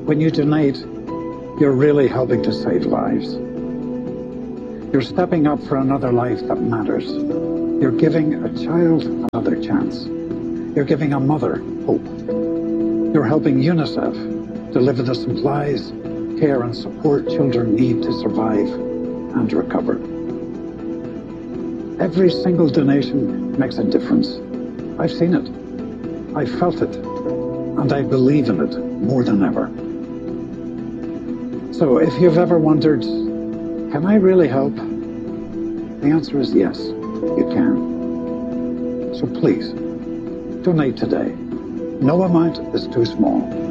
When you donate, you're really helping to save lives. You're stepping up for another life that matters. You're giving a child another chance. You're giving a mother hope. You're helping UNICEF deliver the supplies, care and support children need to survive and recover. Every single donation makes a difference. I've seen it, I've felt it, and I believe in it more than ever. So if you've ever wondered, can I really help? The answer is yes, you can. So please, donate today. No amount is too small.